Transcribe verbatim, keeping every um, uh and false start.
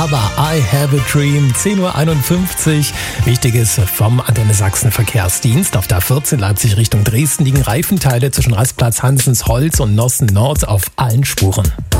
Aber I have a dream, zehn Uhr einundfünfzig. Wichtiges vom Antenne Sachsen Verkehrsdienst. Auf der A vierzehn Leipzig Richtung Dresden liegen Reifenteile zwischen Rastplatz Hansensholz und Nossen Nord auf allen Spuren.